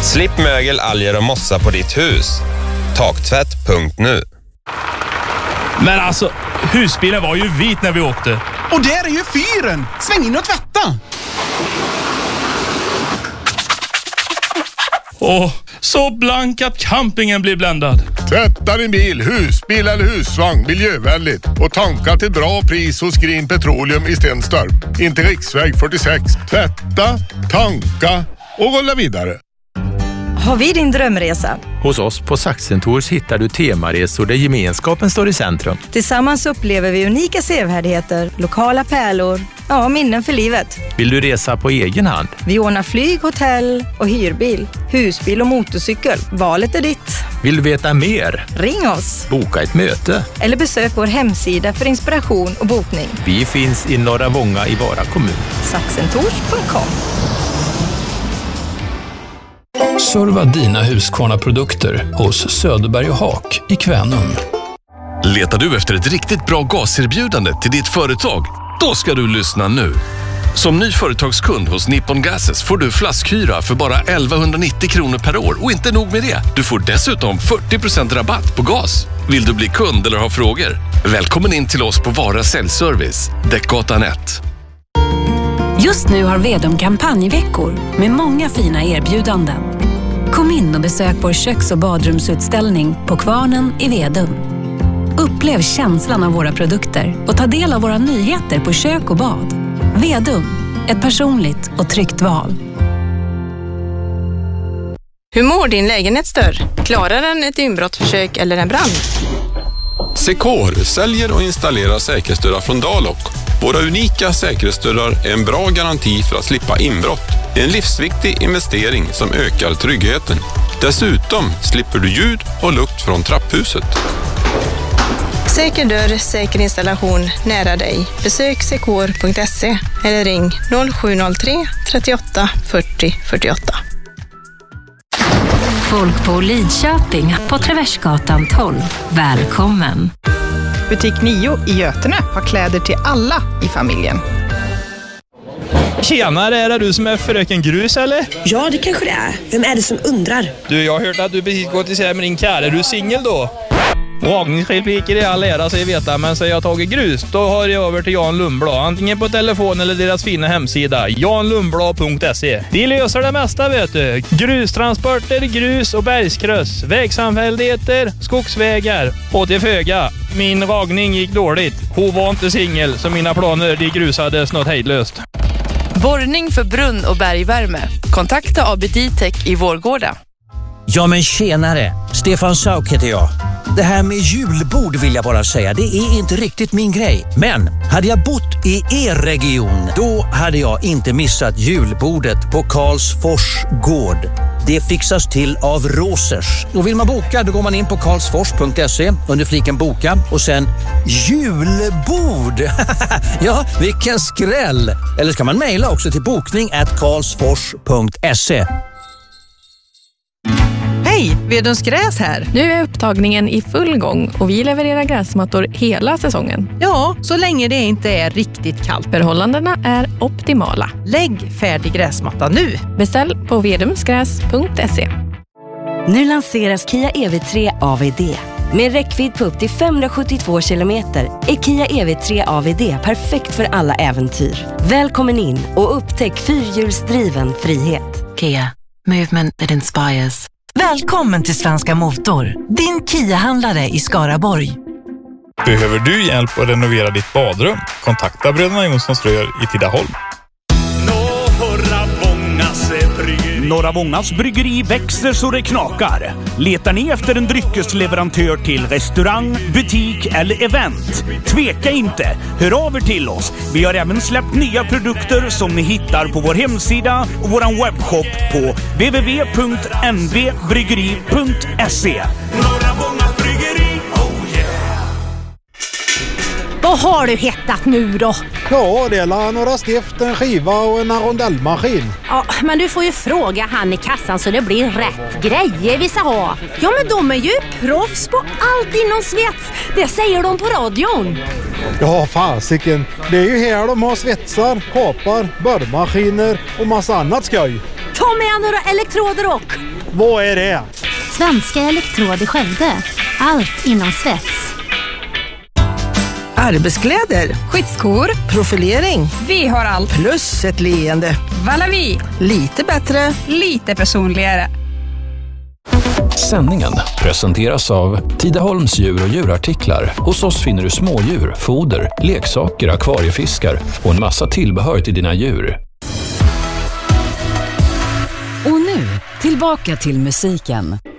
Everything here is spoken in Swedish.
Slipp mögel, alger och mossa på ditt hus. Taktvätt.nu. Men alltså, husbilen var ju vit när vi åkte. Och där är ju fyren! Sväng in och tvätta! Åh, så blank att campingen blir bländad. Tvätta din bil, husbil eller husvagn miljövänligt och tanka till bra pris hos Green Petroleum i Stenstorp. Inte riksväg 46. Tvätta, tanka och rulla vidare. Har vi din drömresa? Hos oss på Saxentors hittar du temaresor där gemenskapen står i centrum. Tillsammans upplever vi unika sevärdigheter, lokala pärlor, ja, minnen för livet. Vill du resa på egen hand? Vi ordnar flyg, hotell och hyrbil, husbil och motorcykel. Valet är ditt. Vill du veta mer? Ring oss. Boka ett möte. Eller besök vår hemsida för inspiration och bokning. Vi finns i Norra Vånga i Vara kommun. Saxentors.com. Serva dina Husqvarna-produkter hos Söderberg och Haak i Kvänum. Letar du efter ett riktigt bra gaserbjudande till ditt företag? Då ska du lyssna nu. Som ny företagskund hos Nippon Gases får du flaskhyra för bara 1190 kronor per år. Och inte nog med det, du får dessutom 40% rabatt på gas. Vill du bli kund eller ha frågor? Välkommen in till oss på Vara Säljservice, Däckgatan 1. Just nu har Vedum kampanjveckor med många fina erbjudanden. Kom in och besök vår köks- och badrumsutställning på Kvarnen i Vedum. Upplev känslan av våra produkter och ta del av våra nyheter på kök och bad. Vedum, ett personligt och tryggt val. Hur mår din lägenhetsdörr? Klarar den ett inbrottsförsök eller en brand? Secor säljer och installerar säkerhetsdörrar från Dalok. Våra unika säkerhetsdörrar är en bra garanti för att slippa inbrott. Det är en livsviktig investering som ökar tryggheten. Dessutom slipper du ljud och lukt från trapphuset. Säker dörr, säker installation nära dig. Besök secor.se eller ring 0703 38 40 48. Folk på Lidköping på Traversgatan 12. Välkommen! Butik 9 i Götene har kläder till alla i familjen. Tjenare, är det du som är fröken Grus eller? Ja, det kanske det är. Vem är det som undrar? Du, jag har hört att du precis gått isär med din kär. Är du singel då? Ragningsrepliker i all ära, säger veta, men så jag har tagit grus, då har jag över till Jan Lundblad. Antingen på telefon eller deras fina hemsida, janlundblad.se. De löser det mesta, vet du. Grustransporter, grus och bergskryss, vägsamfälligheter, skogsvägar och till föga. Min ragning gick dåligt. Hon var inte singel, så mina planer de grusades något hejdlöst. Borrning för brunn- och bergvärme. Kontakta ABD-Tech i Vårgårda. Ja men tjenare, Stefan Sauk heter jag. Det här med julbord vill jag bara säga, det är inte riktigt min grej. Men hade jag bott i er region, då hade jag inte missat julbordet på Karlsfors gård. Det fixas till av Rosers. Och vill man boka, då går man in på karlsfors.se under fliken boka och sen julbord. Ja, vilken skräll. Eller ska man mejla också till bokning@karlsfors.se. Hej, Vedums gräs här. Nu är upptagningen i full gång och vi levererar gräsmattor hela säsongen. Ja, så länge det inte är riktigt kallt. Förhållandena är optimala. Lägg färdig gräsmatta nu. Beställ på vedumsgräs.se. Nu lanseras Kia EV3 AVD. Med räckvidd på upp till 572 kilometer är Kia EV3 AVD perfekt för alla äventyr. Välkommen in och upptäck fyrhjulsdriven frihet. Kia, movement that inspires. Välkommen till Svenska Motor, din Kia-handlare i Skaraborg. Behöver du hjälp att renovera ditt badrum? Kontakta Bröderna Jonssons Rör i Tidaholm. Norra Vångas bryggeri växer så det knakar. Letar ni efter en dryckesleverantör till restaurang, butik eller event? Tveka inte, hör av er till oss. Vi har även släppt nya produkter som ni hittar på vår hemsida och vår webbshop på www.nvbryggeri.se. Norra Vångas bryggeri, oh yeah. Vad har du hettat nu då? Ja, det är några stift, en skiva och en rondellmaskin. Ja, men du får ju fråga han i kassan så det blir rätt grejer vi ska ha. Ja, men de är ju proffs på allt inom svets. Det säger de på radion. Ja, fasiken. Det är ju här de har svetsar, kapar, borrmaskiner och massa annat skoj. Ta med några elektroder och... Vad är det? Svenska Elektrod i Skövde. Allt inom svets. Arbetskläder, skyddsskor, profilering. Vi har allt. Plus ett leende. Valavi. Lite bättre. Lite personligare. Sändningen presenteras av Tidaholms djur- och djurartiklar. Hos oss finner du smådjur, foder, leksaker, akvariefiskar och en massa tillbehör till dina djur. Och nu, tillbaka till musiken.